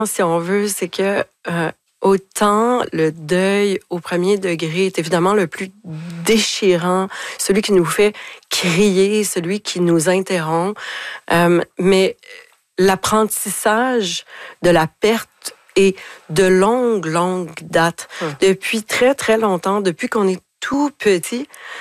si on veut, c'est que autant le deuil au premier degré est évidemment le plus déchirant, celui qui nous fait crier, celui qui nous interrompt, mais l'apprentissage de la perte est de longue date. Depuis très, très longtemps, depuis qu'on est tout petit,